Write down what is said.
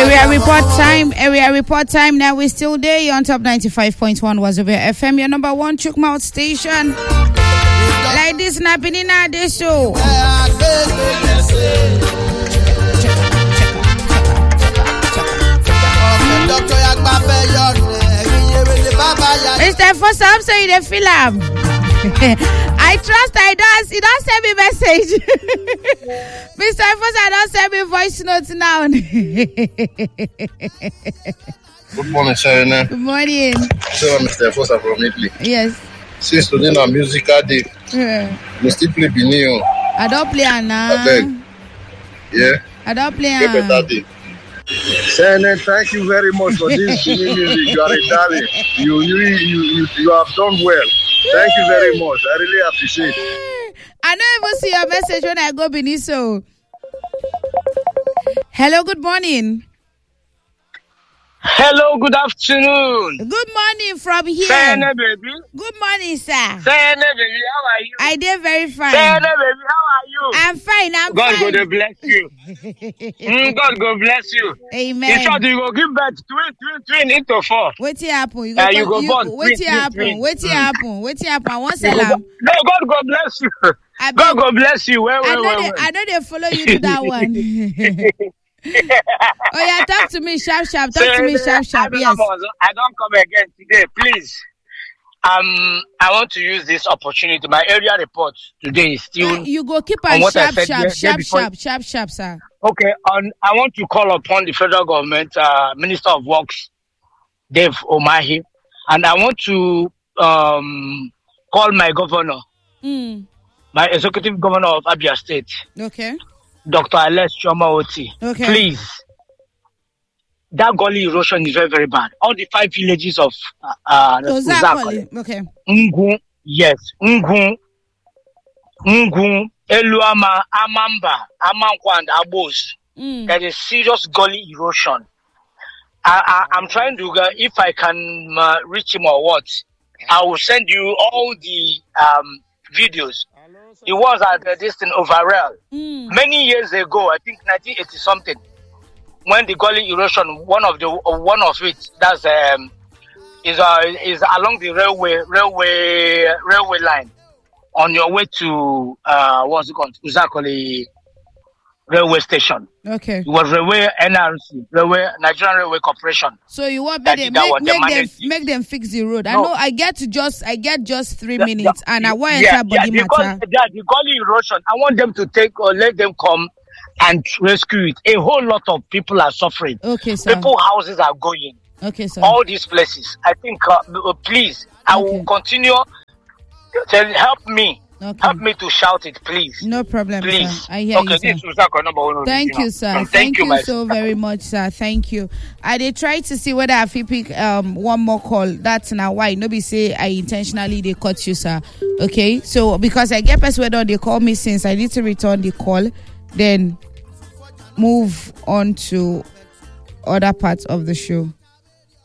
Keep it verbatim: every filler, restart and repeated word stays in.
Area report time. Area report time. Now we're still there. You're on top ninety-five point one Wazobia F M. Your number one Chukmouth station. Like this, happening at this show. Mister Foster, I'm saying the film. I trust I don't. You don't send me message. Mister Foster, I don't send me voice notes now. Good morning, Serena. Good morning. So, Mister Foster from Italy. Yes. Since today na musical day, Yeah. we still play Benin. I don't play Anna. I beg. Yeah. I don't play Play better Anna. day. Serena, thank you very much for this Benin music. You are a darling. You, you, you, you, you have done well. Thank you very much. I really appreciate it. I don't even see your message when I go Benin. So, hello, good morning. Hello, good afternoon. Good morning from here. Sene, baby. Good morning, sir. Sene, baby, how are you? I did very fine. Sene, baby, how are you? I'm fine. I'm God fine. go to bless you. mm, God go bless you. Amen. In short, you go give birth twin, twin, twin into four. Wait till happen. You Uh, go, you go you, born. wait till Twin, happen. twin, Wait till twin. happen. Wait till happen. I want You go salam. bo- No, God go bless you. I God beg- go bless you. Well, I well, know well, they, well. I know they follow you to that one. Oh yeah, talk to me sharp sharp. Talk to me sharp sharp. I Yes. don't, I don't come again today, please. Um, I want to use this opportunity. My area report today is still Uh, you go keep on on what I sharp said sharp there- sharp there before- sharp sharp sharp, sir. okay. On, I want to call upon the federal government, uh, Minister of Works, Dave Omahi, and I want to um call my governor, Mm. my executive governor of Abia State, Okay. Doctor Alex Chioma Oti. Okay. Please, that gully erosion is very, very bad. All the five villages of uh, uh, Uzakole, Ozakole. Okay. Ngu, yes, Ngu, Ngu, Eluama, Amamba, Amankwa, and Abos. Mm. There is serious gully erosion. I, I, I'm trying to, uh, if I can uh, reach him or what, I will send you all the um, videos. It was at uh, this thing overall. Mm. Many years ago, I think nineteen eighty something, when the gully erosion, one of the uh, one of it, that's um, is uh, is along the railway railway railway line on your way to uh, what's it called, Uzakole railway station. Okay. It was railway N R C, railway Nigerian Railway Corporation. So you want That make is them that make, one, the make them managed- make them fix the road. I No. know I get to just I get just three Yeah, minutes yeah, and I want yeah, enter yeah, body the gully, matter. yeah, the gully erosion. I want them to take or let them come and rescue it. A whole lot of people are suffering. Okay, sir. People houses are going. Okay, sir. All these places. I think, uh, uh, please, I Okay. will continue. Tell, help me. Okay. Help me to shout it, please. No problem, Please. sir. I hear okay, you, sir. this is Uzako number one. Thank original. you, sir. Um, Thank, you my so very much, sir. Thank you. I did try to see whether I fit pick um one more call. That's now why nobody say I intentionally they cut you, sir. Okay, so because I get person whether they call me since I need to return the call, then move on to other parts of the show.